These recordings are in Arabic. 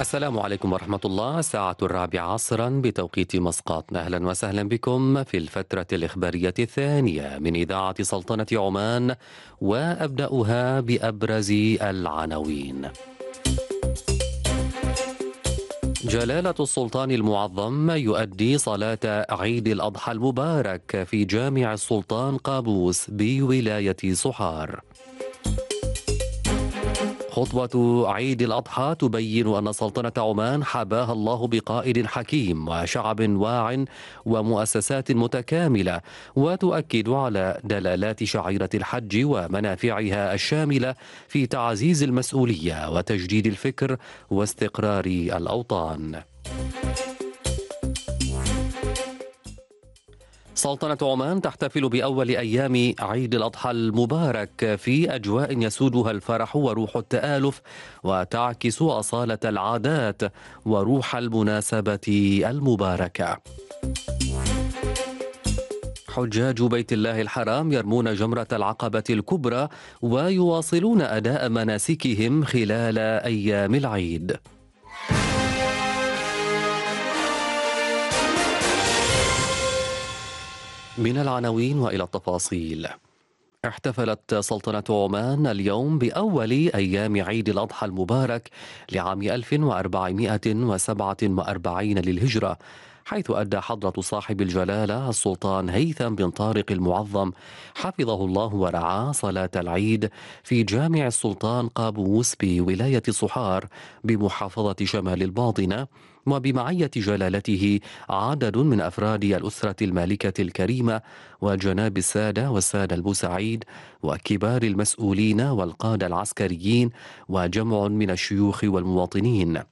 السلام عليكم ورحمة الله. الساعة 4 عصرا بتوقيت مسقط. أهلا وسهلا بكم في الفترة الإخبارية الثانية من إذاعة سلطنة عمان، وأبدأها بأبرز العناوين. جلالة السلطان المعظم يؤدي صلاة عيد الأضحى المبارك في جامع السلطان قابوس بولاية صحار. خطبة عيد الأضحى تبين أن سلطنة عمان حباها الله بقائد حكيم وشعب واع ومؤسسات متكاملة، وتؤكد على دلالات شعيرة الحج ومنافعها الشاملة في تعزيز المسؤولية وتجديد الفكر واستقرار الأوطان. سلطنة عمان تحتفل بأول أيام عيد الأضحى المبارك في أجواء يسودها الفرح وروح التآلف، وتعكس أصالة العادات وروح المناسبة المباركة. حجاج بيت الله الحرام يرمون جمرة العقبة الكبرى ويواصلون أداء مناسكهم خلال أيام العيد. من العناوين وإلى التفاصيل. احتفلت سلطنة عمان اليوم بأول أيام عيد الأضحى المبارك لعام 1447 للهجرة، حيث أدى حضرة صاحب الجلالة السلطان هيثم بن طارق المعظم حفظه الله ورعاه صلاة العيد في جامع السلطان قابوس بولاية صحار بمحافظة شمال الباطنة، وبمعية جلالته عدد من أفراد الأسرة المالكة الكريمة وجناب السادة والسادة البوسعيد وكبار المسؤولين والقادة العسكريين وجمع من الشيوخ والمواطنين.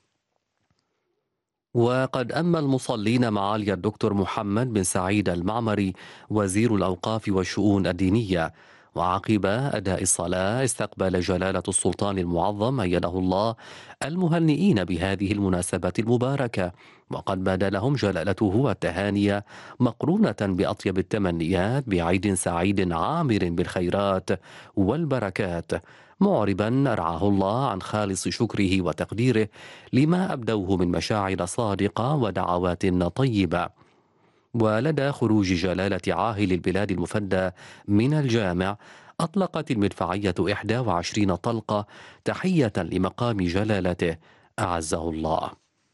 وقد أما المصلين معالي الدكتور محمد بن سعيد المعمري وزير الأوقاف والشؤون الدينية. وعقب أداء الصلاة استقبل جلالة السلطان المعظم أيده الله المهنئين بهذه المناسبة المباركة، وقد بدا لهم جلالته التهاني مقرونة بأطيب التمنيات بعيد سعيد عامر بالخيرات والبركات، معربا رعاه الله عن خالص شكره وتقديره لما أبدوه من مشاعر صادقة ودعوات طيبة. ولدى خروج جلالة عاهل البلاد المفدى من الجامع أطلقت المدفعية 21 طلقة تحية لمقام جلالته أعزه الله.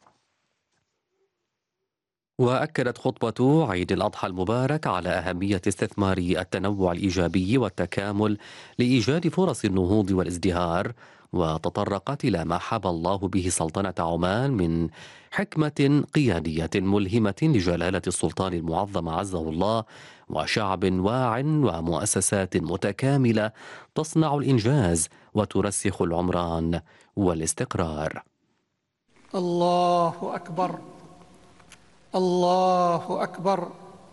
وأكدت خطبة عيد الأضحى المبارك على أهمية استثمار التنوع الإيجابي والتكامل لإيجاد فرص النهوض والازدهار، وتطرقت إلى ما حاب الله به سلطنة عمان من حكمة قيادية ملهمة لجلالة السلطان المعظم عزه الله، وشعب واع ومؤسسات متكاملة تصنع الإنجاز وترسخ العمران والاستقرار. الله أكبر، الله أكبر،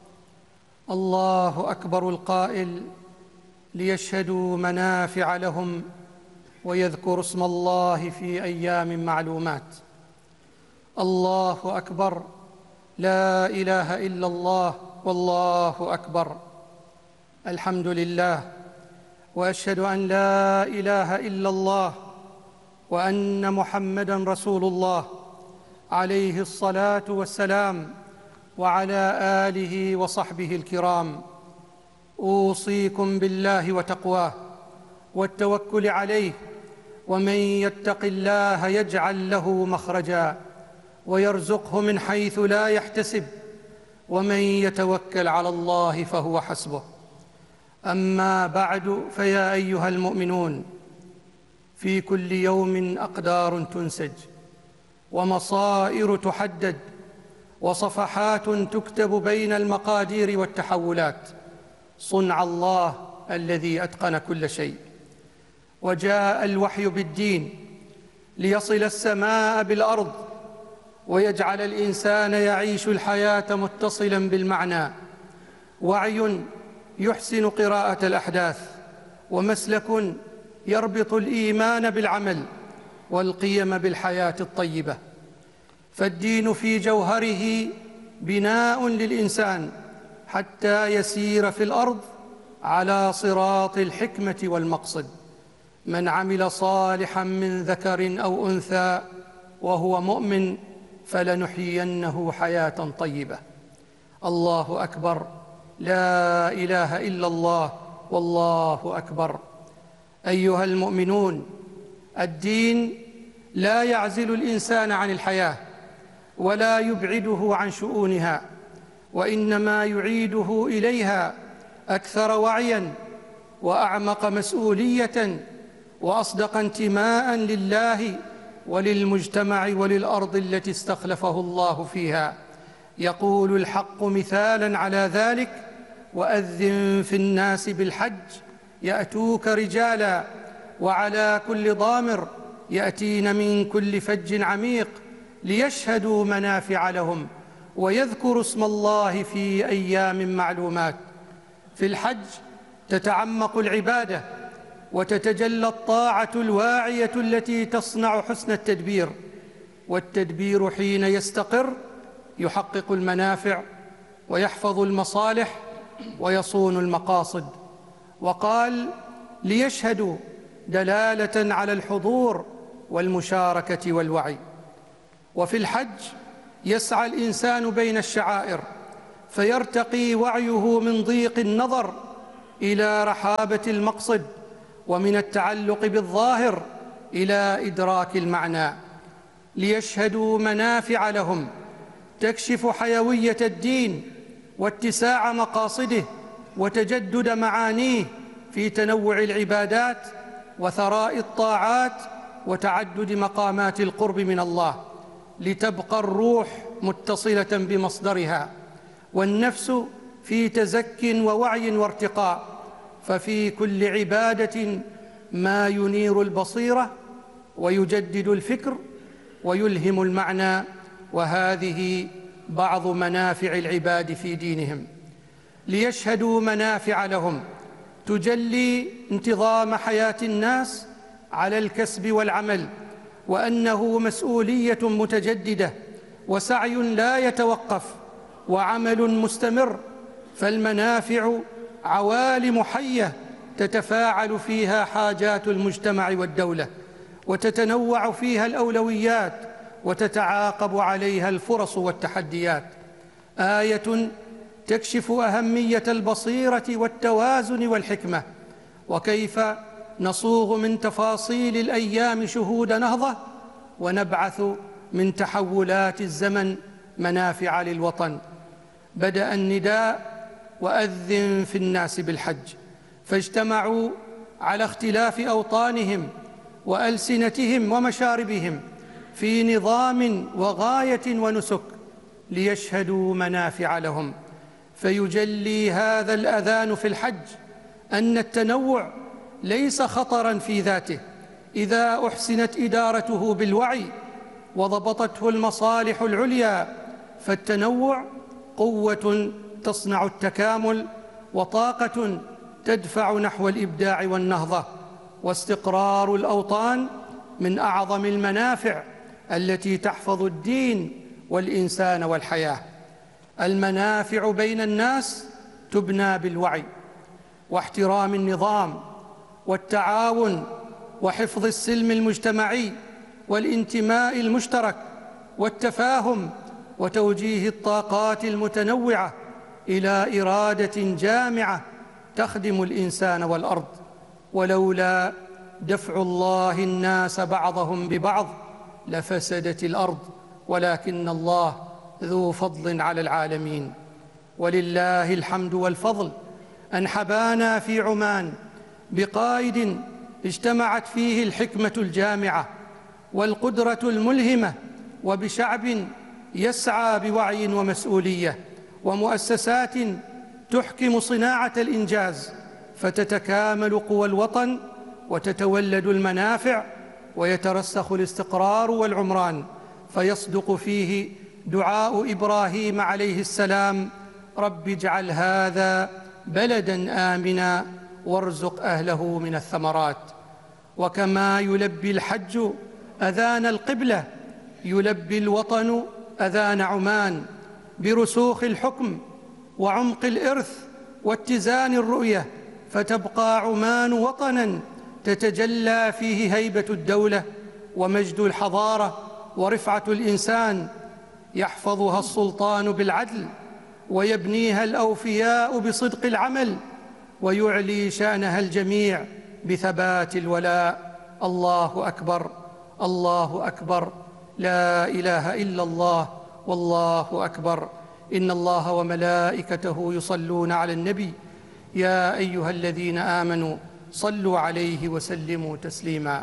الله أكبر القائل: ليشهدوا منافع لهم ويذكروا اسم الله في أيام معلومات. الله أكبر، لا إله إلا الله، والله أكبر. الحمد لله، وأشهد أن لا إله إلا الله وأن محمدًا رسول الله عليه الصلاة والسلام، وعلى آله وصحبه الكرام. أوصيكم بالله وتقواه والتوكل عليه، ومن يتق الله يجعل له مخرجا ويرزقه من حيث لا يحتسب، ومن يتوكل على الله فهو حسبه. أما بعد، فيا أيها المؤمنون، في كل يوم أقدار تنسج ومصائر تحدد وصفحات تكتب بين المقادير والتحولات، صنع الله الذي أتقن كل شيء. وجاء الوحي بالدين ليصل السماء بالأرض ويجعل الإنسان يعيش الحياة متصلا بالمعنى، وعي يحسن قراءة الأحداث، ومسلك يربط الإيمان بالعمل والقيم بالحياة الطيبة. فالدين في جوهره بناء للإنسان حتى يسير في الأرض على صراط الحكمة والمقصد. من عمل صالحا من ذكر أو أنثى وهو مؤمن فلنحيينه حياة طيبة. الله أكبر، لا إله إلا الله، والله أكبر. أيها المؤمنون، الدين لا يعزل الإنسان عن الحياة ولا يبعده عن شؤونها، وإنما يعيده إليها أكثر وعياً وأعمق مسؤولية وأصدق انتماء لله وللمجتمع وللأرض التي استخلفه الله فيها. يقول الحق مثالاً على ذلك: وأذن في الناس بالحج يأتوك رجالا وعلى كل ضامر يأتين من كل فج عميق ليشهدوا منافع لهم ويذكروا اسم الله في أيام معلومات. في الحج تتعمق العبادة وتتجلى الطاعة الواعية التي تصنع حسن التدبير، والتدبير حين يستقر يحقق المنافع ويحفظ المصالح ويصون المقاصد. وقال: ليشهدوا، دلالة على الحضور والمشاركة والوعي. وفي الحج يسعى الإنسان بين الشعائر فيرتقي وعيه من ضيق النظر إلى رحابة المقصد، ومن التعلق بالظاهر إلى إدراك المعنى. ليشهدوا منافع لهم تكشف حيوية الدين واتساع مقاصده وتجدد معانيه في تنوع العبادات وثراء الطاعات وتعدد مقامات القرب من الله، لتبقى الروح متصلة بمصدرها والنفس في تزك ووعي وارتقاء. ففي كل عبادة ما ينير البصيرة ويجدد الفكر ويلهم المعنى، وهذه بعض منافع العباد في دينهم. ليشهدوا منافع لهم تجلي انتظام حياة الناس على الكسب والعمل، وأنه مسؤولية متجددة وسعي لا يتوقف وعمل مستمر. فالمنافع عوالم حية تتفاعل فيها حاجات المجتمع والدولة، وتتنوع فيها الأولويات، وتتعاقب عليها الفرص والتحديات. آية تكشف أهمية البصيرة والتوازن والحكمة، وكيف نصوغ من تفاصيل الأيام شهود نهضة ونبعث من تحولات الزمن منافع للوطن. بدأ النداء: وأذن في الناس بالحج، فاجتمعوا على اختلاف أوطانهم وألسنتهم ومشاربهم في نظام وغاية ونسك ليشهدوا منافع لهم. فيجلي هذا الأذان في الحج أن التنوع ليس خطراً في ذاته إذا أحسنت إدارته بالوعي وضبطته المصالح العليا، فالتنوع قوة تصنع التكامل وطاقة تدفع نحو الإبداع والنهضة. واستقرار الأوطان من أعظم المنافع التي تحفظ الدين والإنسان والحياة. المنافع بين الناس تبنى بالوعي واحترام النظام والتعاون وحفظ السلم المجتمعي والانتماء المشترك والتفاهم وتوجيه الطاقات المتنوعة إلى إرادة جامعة تخدم الإنسان والأرض. ولولا دفع الله الناس بعضهم ببعض لفسدت الأرض، ولكن الله ذو فضل على العالمين. ولله الحمد والفضل أن حبانا في عمان بقائد اجتمعت فيه الحكمة الجامعة والقدرة الملهمة، وبشعب يسعى بوعي ومسؤولية، ومؤسسات تحكم صناعة الإنجاز، فتتكامل قوى الوطن وتتولد المنافع ويترسخ الاستقرار والعمران. فيصدق فيه دعاء إبراهيم عليه السلام: رب اجعل هذا بلداً آمناً وارزق أهله من الثمرات. وكما يلبي الحج أذان القبلة يلبي الوطن أذان عمان برسوخ الحكم وعمق الإرث واتزان الرؤية، فتبقى عمان وطناً تتجلى فيه هيبة الدولة ومجد الحضارة ورفعة الإنسان يحفظها السلطان بالعدل، ويبنيها الأوفياء بصدق العمل، ويعلي شأنها الجميع بثبات الولاء. الله أكبر، الله أكبر، لا إله إلا الله، والله أكبر. إن الله وملائكته يصلون على النبي، يا أيها الذين آمنوا صلوا عليه وسلموا تسليما.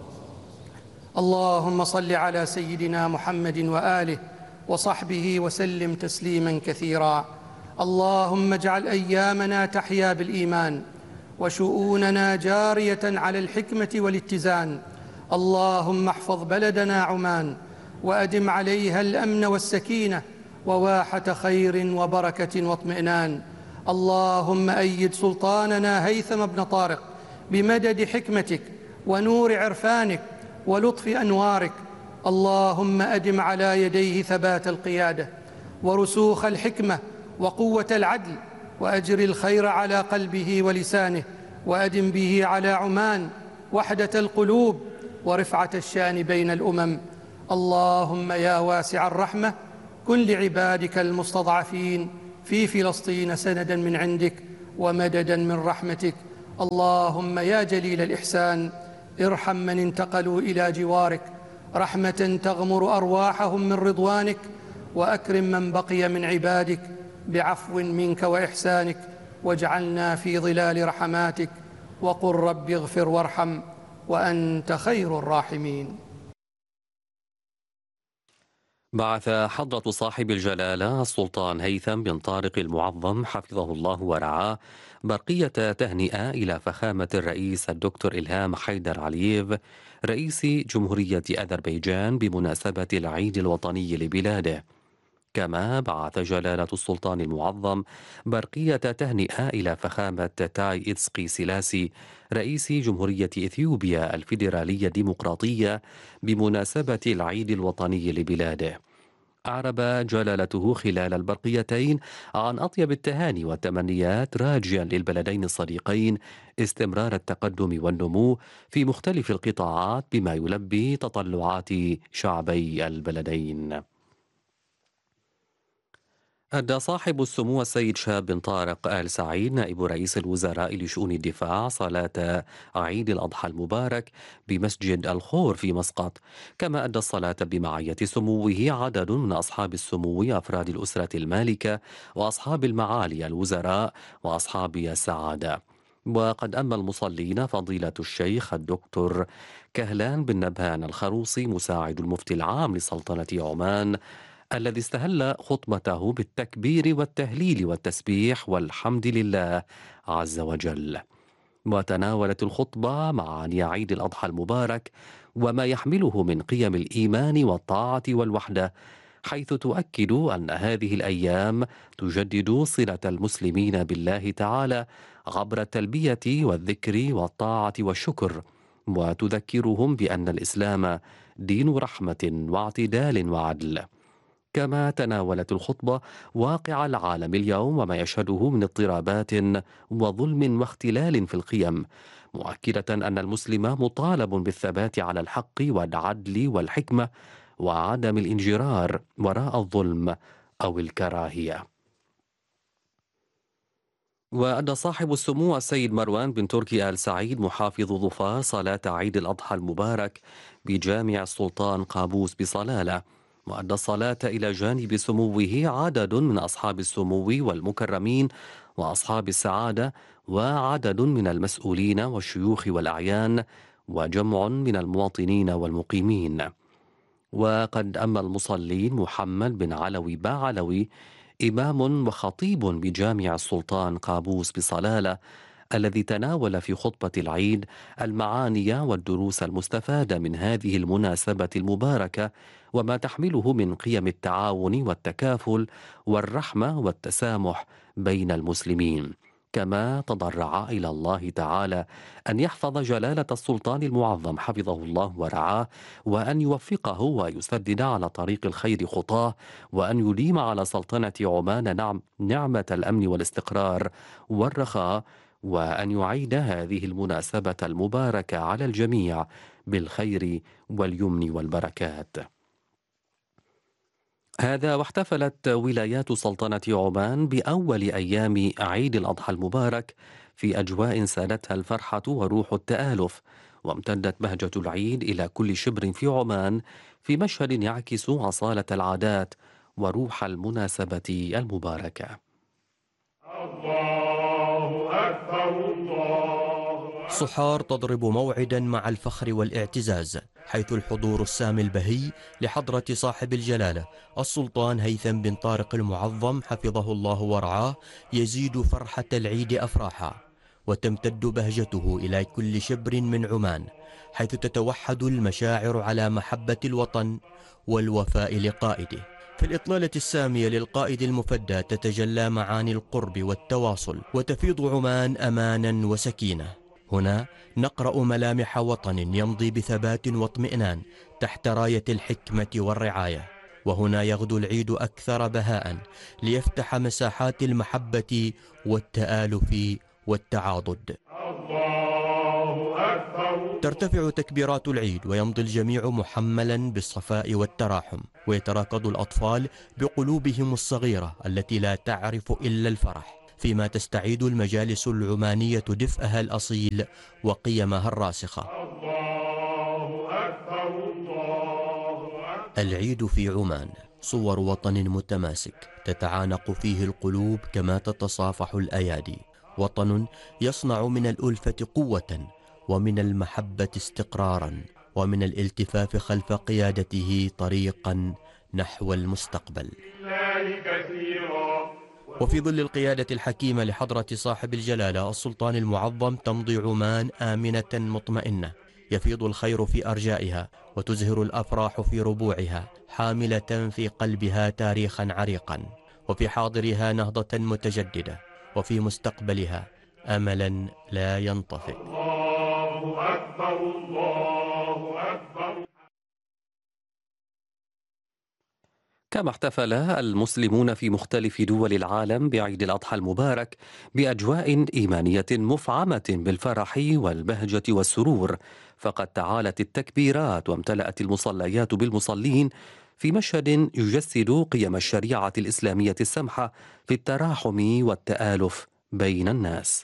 اللهم صل على سيدنا محمد وآله وصحبه وسلم تسليما كثيرا. اللهم اجعل أيامنا تحيا بالإيمان، وشؤوننا جارية على الحكمة والاتزان. اللهم احفظ بلدنا عمان، وأدم عليها الأمن والسكينة وواحة خير وبركة واطمئنان. اللهم أيد سلطاننا هيثم بن طارق بمدد حكمتك ونور عرفانك ولطف أنوارك. اللهم أدم على يديه ثبات القيادة ورسوخ الحكمة وقوة العدل، وأجر الخير على قلبه ولسانه، وأدم به على عمان وحدة القلوب ورفعة الشان بين الأمم. اللهم يا واسع الرحمة كن لعبادك المستضعفين في فلسطين سندا من عندك ومددا من رحمتك. اللهم يا جليل الإحسان ارحم من انتقلوا إلى جوارك رحمة تغمر أرواحهم من رضوانك، وأكرم من بقي من عبادك بعفو منك وإحسانك، واجعلنا في ظلال رحماتك، وقل رب اغفر وارحم وأنت خير الراحمين. بعث حضرة صاحب الجلالة السلطان هيثم بن طارق المعظم حفظه الله ورعاه برقية تهنئة إلى فخامة الرئيس الدكتور إلهام حيدر علييف رئيس جمهورية أذربيجان بمناسبة العيد الوطني لبلاده. كما بعث جلالة السلطان المعظم برقية تهنئة إلى فخامة تاي إتسقي سيلاسي رئيس جمهورية إثيوبيا الفيدرالية الديمقراطية بمناسبة العيد الوطني لبلاده. أعرب جلالته خلال البرقيتين عن أطيب التهاني والتمنيات، راجيا للبلدين الصديقين استمرار التقدم والنمو في مختلف القطاعات بما يلبي تطلعات شعبي البلدين. أدى صاحب السمو السيد شهاب بن طارق آل سعيد نائب رئيس الوزراء لشؤون الدفاع صلاة عيد الأضحى المبارك بمسجد الخور في مسقط. كما أدى الصلاة بمعية سموه عدد من أصحاب السمو أفراد الأسرة المالكة وأصحاب المعالي الوزراء وأصحاب السعادة. وقد أما المصلين فضيلة الشيخ الدكتور كهلان بن نبهان الخروصي مساعد المفتي العام لسلطنة عمان، الذي استهل خطبته بالتكبير والتهليل والتسبيح والحمد لله عز وجل. وتناولت الخطبة معاني عيد الأضحى المبارك وما يحمله من قيم الإيمان والطاعة والوحدة، حيث تؤكد أن هذه الأيام تجدد صلة المسلمين بالله تعالى عبر التلبية والذكر والطاعة والشكر، وتذكرهم بأن الإسلام دين رحمة واعتدال وعدل. كما تناولت الخطبة واقع العالم اليوم وما يشهده من اضطرابات وظلم واختلال في القيم، مؤكدة أن المسلم مطالب بالثبات على الحق والعدل والحكمة وعدم الانجرار وراء الظلم أو الكراهية. وأدى صاحب السمو السيد مروان بن تركي آل سعيد محافظ ظفار صلاة عيد الأضحى المبارك بجامع السلطان قابوس بصلالة، وأدى الصلاة إلى جانب سموه عدد من أصحاب السمو والمكرمين وأصحاب السعادة، وعدد من المسؤولين والشيوخ والأعيان، وجمع من المواطنين والمقيمين. وقد أما المصلين محمد بن علوي باعلوي إمام وخطيب بجامع السلطان قابوس بصلالة، الذي تناول في خطبة العيد المعاني والدروس المستفادة من هذه المناسبة المباركة وما تحمله من قيم التعاون والتكافل والرحمة والتسامح بين المسلمين. كما تضرع إلى الله تعالى أن يحفظ جلالة السلطان المعظم حفظه الله ورعاه، وأن يوفقه ويسدد على طريق الخير خطاه، وأن يديم على سلطنة عمان نعمة الأمن والاستقرار والرخاء، وأن يعيد هذه المناسبة المباركة على الجميع بالخير واليمن والبركات. هذا واحتفلت ولايات سلطنة عمان بأول أيام عيد الأضحى المبارك في أجواء سادتها الفرحة وروح التآلف، وامتدت بهجة العيد إلى كل شبر في عمان في مشهد يعكس أصالة العادات وروح المناسبة المباركة. الله أكبر الله. صحار تضرب موعدا مع الفخر والاعتزاز، حيث الحضور السامي البهي لحضرة صاحب الجلالة السلطان هيثم بن طارق المعظم حفظه الله ورعاه يزيد فرحة العيد أفراحا، وتمتد بهجته إلى كل شبر من عمان، حيث تتوحد المشاعر على محبة الوطن والوفاء لقائده. في الإطلالة السامية للقائد المفدى تتجلى معاني القرب والتواصل، وتفيض عمان أمانا وسكينة. هنا نقرأ ملامح وطن يمضي بثبات واطمئنان تحت راية الحكمة والرعاية، وهنا يغدو العيد أكثر بهاء ليفتح مساحات المحبة والتآلف والتعاضد. ترتفع تكبيرات العيد ويمضي الجميع محملا بالصفاء والتراحم، ويتراكض الأطفال بقلوبهم الصغيرة التي لا تعرف إلا الفرح، فيما تستعيد المجالس العمانية دفئها الأصيل وقيمها الراسخة. العيد في عمان صور وطن متماسك تتعانق فيه القلوب كما تتصافح الأيادي، وطن يصنع من الألفة قوة، ومن المحبة استقرارا، ومن الالتفاف خلف قيادته طريقا نحو المستقبل. وفي ظل القيادة الحكيمة لحضرة صاحب الجلالة السلطان المعظم تمضي عمان آمنة مطمئنة، يفيض الخير في أرجائها وتزهر الأفراح في ربوعها، حاملة في قلبها تاريخا عريقا، وفي حاضرها نهضة متجددة، وفي مستقبلها أملا لا ينطفئ. الله أكبر الله أكبر. كما احتفل المسلمون في مختلف دول العالم بعيد الأضحى المبارك بأجواء إيمانية مفعمة بالفرح والبهجة والسرور، فقد تعالت التكبيرات وامتلأت المصليات بالمصلين في مشهد يجسد قيم الشريعة الإسلامية السمحة في التراحم والتآلف بين الناس.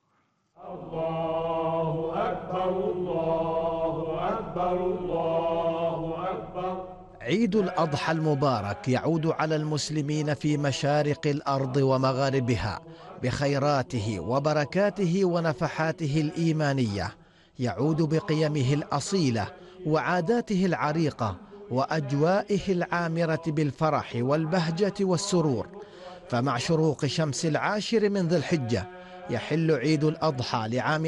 الله أكبر الله أكبر الله أكبر. عيد الأضحى المبارك يعود على المسلمين في مشارق الأرض ومغاربها بخيراته وبركاته ونفحاته الإيمانية، يعود بقيمه الأصيلة وعاداته العريقة وأجوائه العامرة بالفرح والبهجة والسرور. فمع شروق شمس 10 من ذي الحجة يحل عيد الأضحى لعام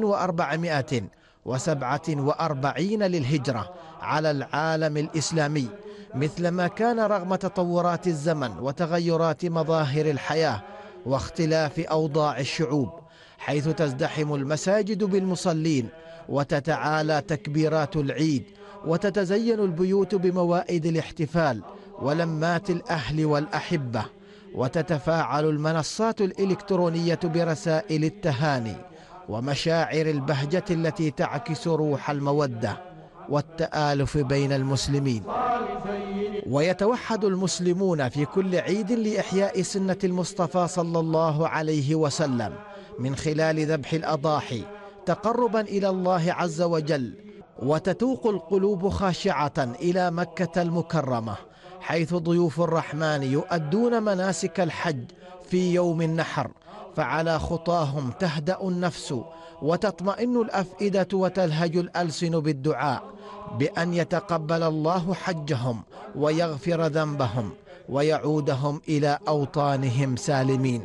1447 للهجرة على العالم الإسلامي، مثلما كان رغم تطورات الزمن وتغيرات مظاهر الحياة واختلاف أوضاع الشعوب، حيث تزدحم المساجد بالمصلين وتتعالى تكبيرات العيد وتتزين البيوت بموائد الاحتفال ولمات الأهل والأحبة، وتتفاعل المنصات الإلكترونية برسائل التهاني ومشاعر البهجة التي تعكس روح المودة والتآلف بين المسلمين. ويتوحد المسلمون في كل عيد لإحياء سنة المصطفى صلى الله عليه وسلم من خلال ذبح الأضاحي تقربا إلى الله عز وجل، وتتوق القلوب خاشعة إلى مكة المكرمة، حيث ضيوف الرحمن يؤدون مناسك الحج في يوم النحر، فعلى خطاهم تهدأ النفس وتطمئن الأفئدة وتلهج الألسن بالدعاء بأن يتقبل الله حجهم ويغفر ذنبهم ويعودهم إلى أوطانهم سالمين.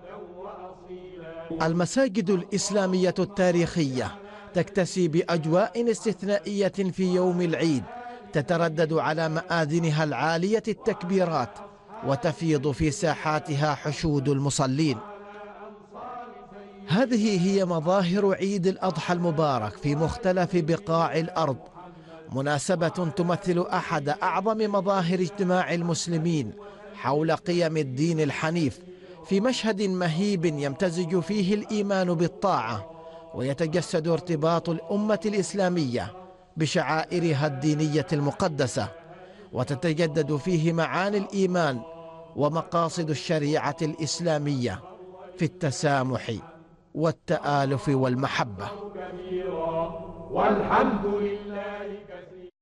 المساجد الإسلامية التاريخية تكتسي بأجواء استثنائية في يوم العيد، تتردد على مآذنها العالية التكبيرات، وتفيض في ساحاتها حشود المصلين. هذه هي مظاهر عيد الأضحى المبارك في مختلف بقاع الأرض، مناسبة تمثل أحد أعظم مظاهر اجتماع المسلمين حول قيم الدين الحنيف، في مشهد مهيب يمتزج فيه الإيمان بالطاعة، ويتجسد ارتباط الأمة الإسلامية بشعائرها الدينية المقدسة. وتتجدد فيه معاني الإيمان ومقاصد الشريعة الإسلامية في التسامح والتآلف والمحبة. والحمد لله كثيرا.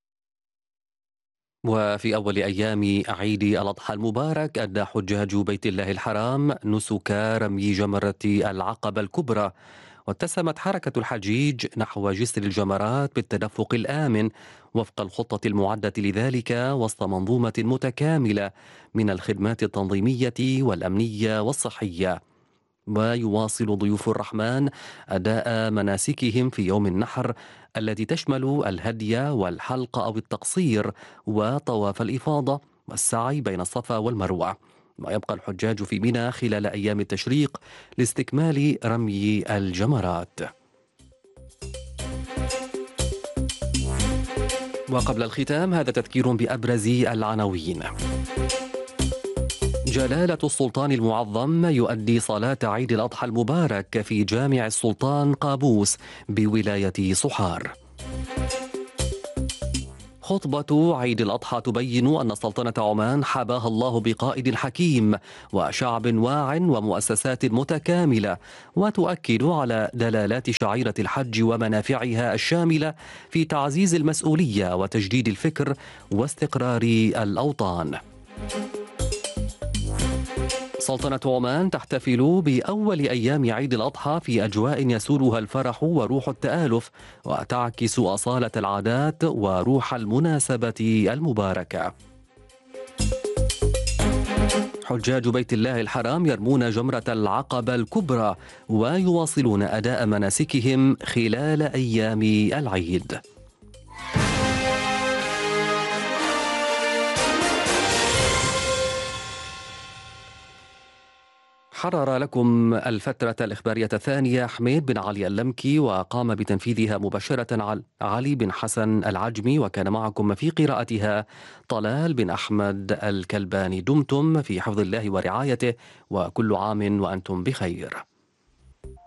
وفي أول أيام عيد الأضحى المبارك أدى حجاج بيت الله الحرام نسك رمي جمرة العقبة الكبرى، واتسمت حركة الحجيج نحو جسر الجمرات بالتدفق الآمن وفق الخطة المعدة لذلك وسط منظومة متكاملة من الخدمات التنظيمية والأمنية والصحية. ويواصل ضيوف الرحمن أداء مناسكهم في يوم النحر التي تشمل الهدي والحلق أو التقصير وطواف الإفاضة والسعي بين الصفا والمروة. ويبقى الحجاج في منى خلال أيام التشريق لاستكمال رمي الجمرات. وقبل الختام هذا تذكير بأبرز العناوين. جلالة السلطان المعظم يؤدي صلاة عيد الأضحى المبارك في جامع السلطان قابوس بولاية صحار. خطبة عيد الأضحى تبين أن سلطنة عمان حباها الله بقائد حكيم وشعب واع ومؤسسات متكاملة، وتؤكد على دلالات شعيرة الحج ومنافعها الشاملة في تعزيز المسؤولية وتجديد الفكر واستقرار الأوطان. سلطنة عمان تحتفل بأول أيام عيد الأضحى في أجواء يسودها الفرح وروح التآلف، وتعكس أصالة العادات وروح المناسبة المباركة. حجاج بيت الله الحرام يرمون جمرة العقبة الكبرى ويواصلون أداء مناسكهم خلال أيام العيد. حرر لكم الفترة الإخبارية الثانية حميد بن علي اللمكي، وقام بتنفيذها مباشرة علي بن حسن العجمي، وكان معكم في قراءتها طلال بن أحمد الكلباني. دمتم في حفظ الله ورعايته، وكل عام وأنتم بخير.